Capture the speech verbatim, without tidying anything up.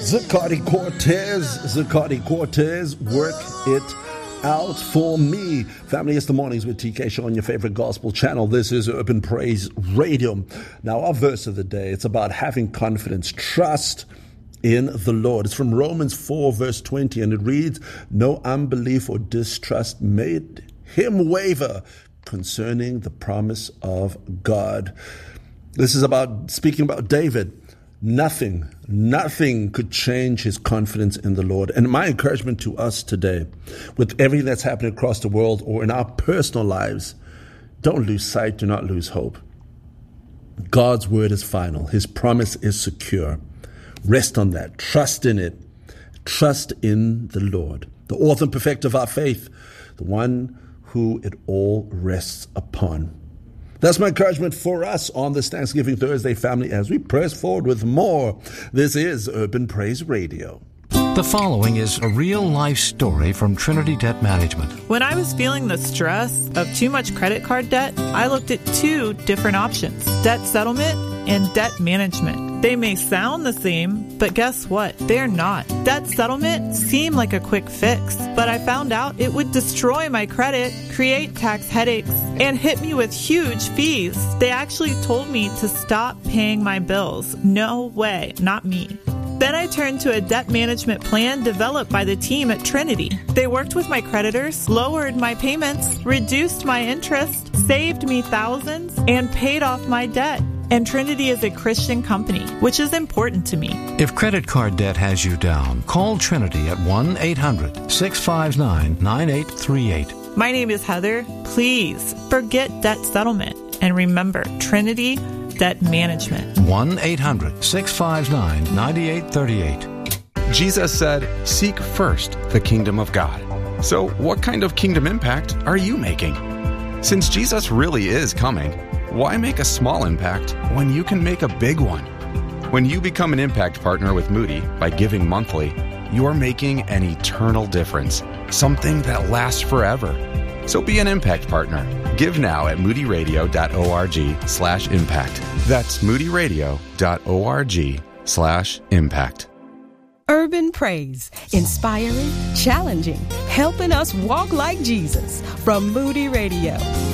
Zaccardi Cortez, Zaccardi Cortez, work it out for me. Family, it's the mornings with T K Show on your favorite gospel channel. This is Urban Praise Radio. Now, our verse of the day, it's about having confidence, trust in the Lord. It's from Romans four, verse twenty, and it reads, "No unbelief or distrust made him waver concerning the promise of God." This is about speaking about David. Nothing, nothing could change his confidence in the Lord. And my encouragement to us today, with everything that's happening across the world or in our personal lives, don't lose sight, do not lose hope. God's word is final. His promise is secure. Rest on that. Trust in it. Trust in the Lord, the author and perfecter of our faith, the one who it all rests upon. That's my encouragement for us on this Thanksgiving Thursday, family, as we press forward with more. This is Urban Praise Radio. The following is a real-life story from Trinity Debt Management. When I was feeling the stress of too much credit card debt, I looked at two different options: debt settlement and debt management. They may sound the same, but guess what? They're not. Debt settlement seemed like a quick fix, but I found out it would destroy my credit, create tax headaches, and hit me with huge fees. They actually told me to stop paying my bills. No way, not me. Then I turned to a debt management plan developed by the team at Trinity. They worked with my creditors, lowered my payments, reduced my interest, saved me thousands, and paid off my debt. And Trinity is a Christian company, which is important to me. If credit card debt has you down, call Trinity at one eight hundred, six five nine, nine eight three eight. My name is Heather. Please forget debt settlement and remember Trinity Debt Management. one eight hundred, six five nine, nine eight three eight. Jesus said, "Seek first the kingdom of God." So what kind of kingdom impact are you making? Since Jesus really is coming, why make a small impact when you can make a big one? When you become an impact partner with Moody by giving monthly, you're making an eternal difference, something that lasts forever. So be an impact partner. Give now at moodyradio.org slash impact. That's moodyradio.org slash impact. Urban Praise, inspiring, challenging, helping us walk like Jesus, from Moody Radio.